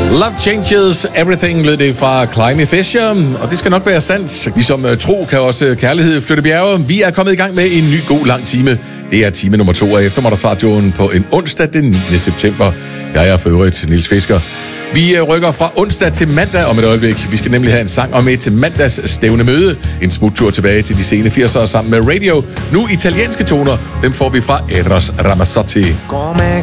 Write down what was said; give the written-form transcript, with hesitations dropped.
Love Changes Everything lød det fra Climby Fisher, og det skal nok være sandt. Ligesom tro kan også kærlighed flytte bjerge. Vi er kommet i gang med en ny god lang time. Det er time nummer 2 af eftermiddagsradioen på en onsdag den 9. september. Jeg er for øvrigt Niels Fisker. Vi rykker fra onsdag til mandag om et øjeblik. Vi skal nemlig have en sang om et til mandags stævne møde. En smuttur tilbage til de sene 80'ere sammen med radio. Nu italienske toner. Dem får vi fra Eros Ramazzotti.